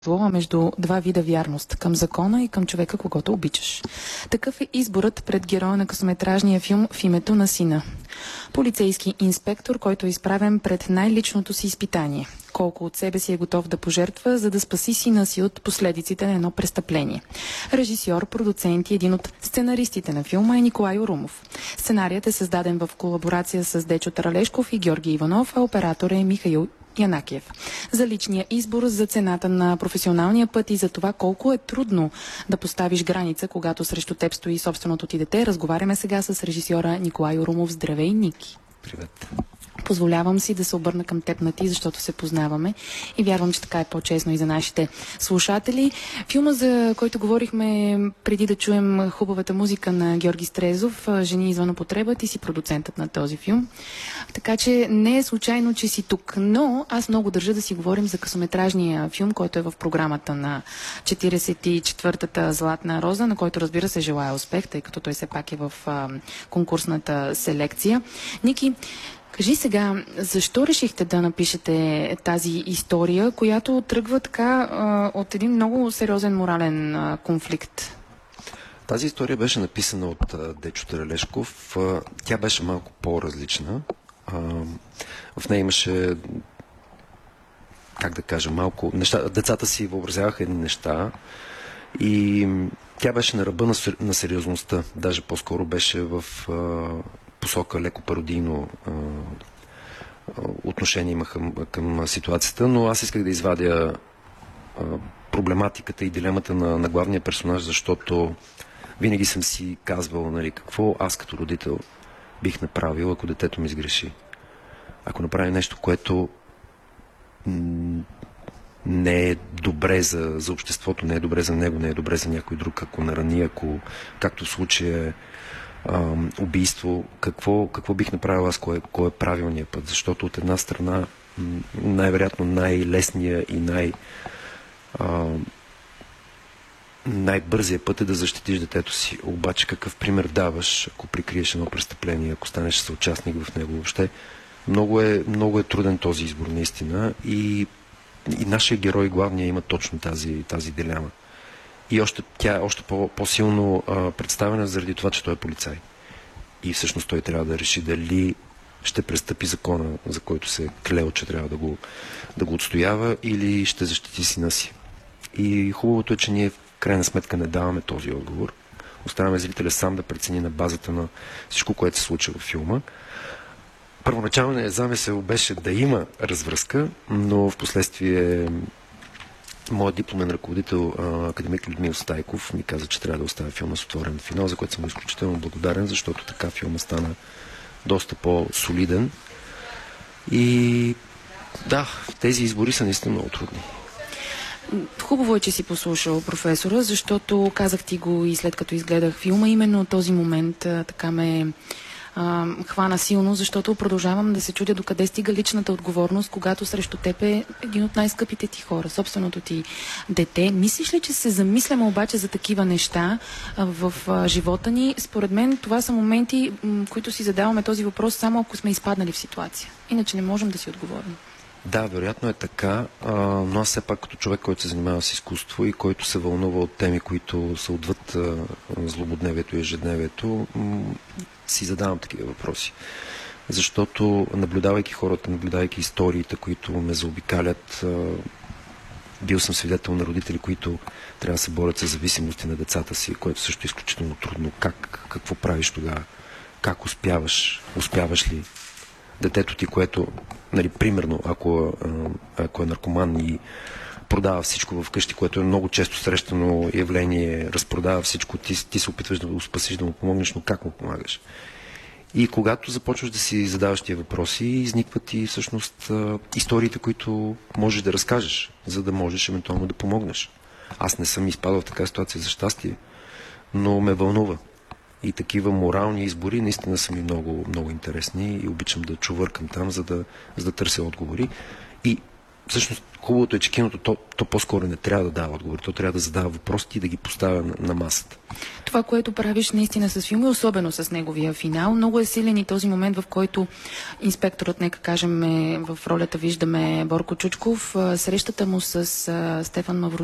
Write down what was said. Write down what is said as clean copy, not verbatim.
зло, между два вида вярност – към закона и към човека, когото обичаш. Такъв е изборът пред героя на късометражния филм «В името на сина». Полицейски инспектор, който е изправен пред най-личното си изпитание. Колко от себе си е готов да пожертва, за да спаси сина си от последиците на едно престъпление. Режисьор, продуцент и един от сценаристите на филма е Николай Орумов. Сценарият е създаден в колаборация с Дечо Таралешков и Георги Иванов, а оператор е Михаил Янакиев. За личния избор, за цената на професионалния път и за това колко е трудно да поставиш граница, когато срещу теб стои собственото ти дете, разговаряме сега с режисьора Николай Орумов. Здравей, Ники! Привет! Позволявам си да се обърна към теб на ти, защото се познаваме и вярвам, че така е по-честно и за нашите слушатели. Филма, за който говорихме преди да чуем хубавата музика на Георги Стрезов, «Жени извън употреба», ти си продуцентът на този филм. Така че не е случайно, че си тук. Но аз много държа да си говорим за късометражния филм, който е в програмата на 44-та Златна роза, на който, разбира се, желая успех, тъй като той все пак е в конкурсната селекция. Ники, кажи сега, защо решихте да напишете тази история, която тръгва така от един много сериозен морален конфликт? Тази история беше написана от Дечо Таралешков. Тя беше малко по-различна. В нея имаше, как да кажа, малко неща. Децата си въобразяваха едни неща и тя беше на ръба на сериозността. Даже по-скоро беше в посока леко пародийно отношение имаха към ситуацията, но аз исках да извадя проблематиката и дилемата на главния персонаж, защото винаги съм си казвал, нали, какво аз като родител бих направил, ако детето ми сгреши. Ако направи нещо, което не е добре за обществото, не е добре за него, не е добре за някой друг, ако нарани, ако, както в случая убийство, какво бих направил аз, кой е правилният път? Защото от една страна най-вероятно най-лесният и най-бързият път е да защитиш детето си. Обаче какъв пример даваш, ако прикриеш едно престъпление, ако станеш съучастник в него въобще? Много е труден този избор, наистина. И нашия герой, главния, има точно тази дилема. И тя е още по-силно представена заради това, че той е полицай. И всъщност той трябва да реши дали ще престъпи закона, за който се клел, че трябва да го отстоява, или ще защити сина си. И хубавото е, че ние в крайна сметка не даваме този отговор. Оставяме зрителя сам да прецени на базата на всичко, което се случва в филма. Първоначалният замисъл беше да има развръзка, но в последствие моят дипломен ръководител, академик Людмил Стайков, ми каза, че трябва да оставя филма с отворен финал, за което съм изключително благодарен, защото така филма стана доста по-солиден. И да, тези избори са наистина много трудни. Хубаво е, че си послушал професора, защото казах ти го и след като изгледах филма, именно този момент така ме хвана силно, защото продължавам да се чудя докъде стига личната отговорност, когато срещу теб е един от най-скъпите ти хора, собственото ти дете. Мислиш ли, че се замисляме обаче за такива неща в живота ни? Според мен това са моменти, които си задаваме този въпрос само ако сме изпаднали в ситуация. Иначе не можем да си отговорим. Да, вероятно е така, но аз все пак като човек, който се занимава с изкуство и който се вълнува от теми, които са отвъд злободневието и ежедневието, си задавам такива въпроси. Защото наблюдавайки хората, наблюдавайки историите, които ме заобикалят, бил съм свидетел на родители, които трябва да се борят с зависимости на децата си, което също е изключително трудно. Какво правиш тогава? Как успяваш ли детето ти, което, нали, примерно, ако е наркоман и продава всичко вкъщи, което е много често срещано явление, разпродава всичко, ти се опитваш да го спасиш, да му помогнеш, но как му помагаш? И когато започваш да си задаваш тия въпроси, изникват и всъщност историите, които можеш да разкажеш, за да можеш евентуално да помогнеш. Аз не съм изпадал в такава ситуация за щастие, но ме вълнува. И такива морални избори наистина са ми много, много интересни и обичам да чувъркам там, за да търся отговори. И всъщност хубавото е, че киното то по-скоро не трябва да дава отговори, то трябва да задава въпросите и да ги поставя на масата. Това, което правиш наистина с филма, особено с неговия финал, много е силен и този момент, в който инспекторът, нека кажем, в ролята виждаме Борко Чучков, срещата му с Стефан Мавродиев